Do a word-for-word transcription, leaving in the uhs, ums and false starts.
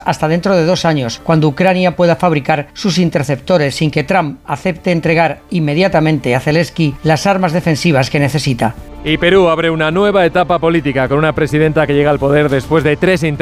hasta dentro de dos años, cuando Ucrania pueda fabricar sus interceptores sin que Trump acepte entregar inmediatamente a Zelensky las armas defensivas que necesita. Y Perú abre una nueva etapa política con una presidenta que llega al poder después de tres intentos